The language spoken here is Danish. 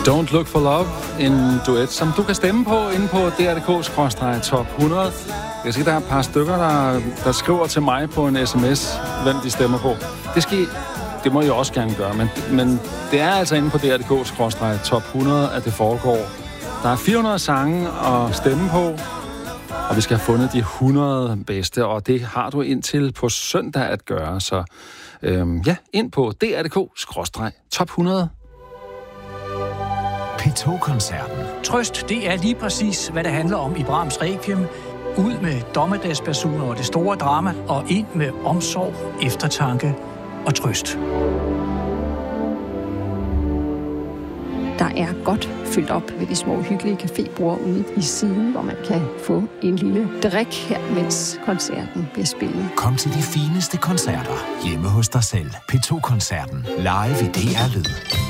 Don't Look for Love, en duet, som du kan stemme på inde på dr.dk/top 100. Jeg skal der er et par stykker, der skriver til mig på en sms, hvem de stemmer på. Det må jeg også gerne gøre, men det er altså inde på dr.dk/top 100, at det foregår. Der er 400 sange at stemme på, og vi skal have fundet de 100 bedste, og det har du indtil på søndag at gøre. Så ind på dr.dk/top 100. P2-koncerten. Trøst, det er lige præcis, hvad det handler om i Brahms Requiem. Ud med dommedagsbasuner og det store drama, og ind med omsorg, eftertanke og trøst. Der er godt fyldt op ved de små hyggelige cafébord ude i siden, hvor man kan få en lille drik her, mens koncerten bliver spillet. Kom til de fineste koncerter hjemme hos dig selv. P2-koncerten live i DR Lyd.